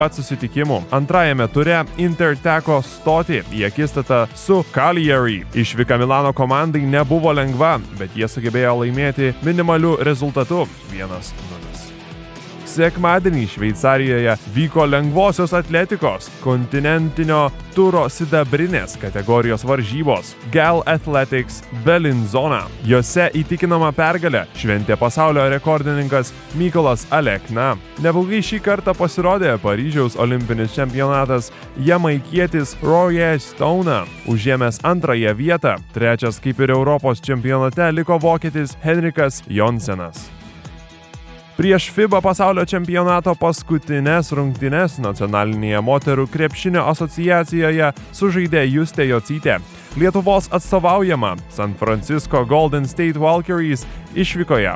pat susitikimų. Antrajame ture Inter teko stoti į akistatą su Cagliari. Išvyka Milano komandai nebuvo lengva, bet jie sugebėjo laimėti minimaliu rezultatu 1-0. Sekmadienį Šveicarijoje vyko lengvosios atletikos kontinentinio turo sidabrinės kategorijos varžybos Gal Athletics Bellinzona. Jose įtikinama pergalę šventė pasaulio rekordininkas Mykolas Alekna. Neblogai šį kartą pasirodė Paryžiaus olimpinis čempionatas jamaikietis Rory Stone, užėmęs antrąją vietą. Trečias, kaip ir Europos čempionate, liko vokietis Henrikas Jonsenas. Prieš FIBA pasaulio čempionato paskutinės rungtynes nacionalinėje moterų krepšinio asociacijoje sužaidė Justė Jocytė. Lietuvos atstovaujama San Francisco Golden State Valkyries išvykoje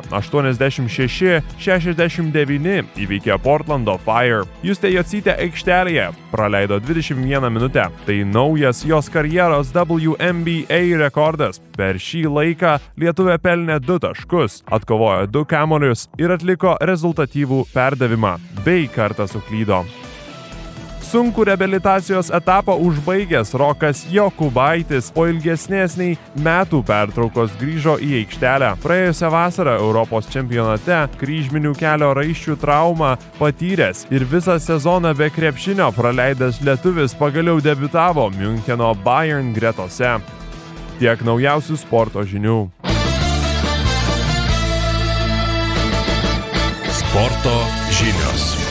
86-69 įveikė Portlando Fire. Justė Jocytė aikštelėje praleido 21 minutę. Tai naujas jos karjeros WNBA rekordas. Per šį laiką lietuvė pelnė 2 taškus, atkovojo 2 kamuolius ir atliko rezultatyvų perdavimą, bei kartą suklydo. Sunkų reabilitacijos etapą užbaigęs Rokas Jokubaitis po ilgesnės nei metų pertraukos grįžo į aikštelę. Praėjusią vasarą Europos čempionate kryžminių kelio raiščių traumą patyręs ir visą sezoną be krepšinio praleidęs lietuvis pagaliau debiutavo Miuncheno Bayern gretose. Tiek naujausių sporto žinių. Sporto žinios.